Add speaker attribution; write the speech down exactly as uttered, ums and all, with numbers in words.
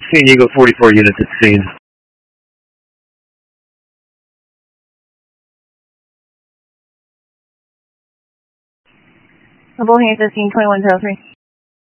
Speaker 1: Scene Eagle forty-four units at scene.
Speaker 2: Bullhaven, scene twenty-one zero three.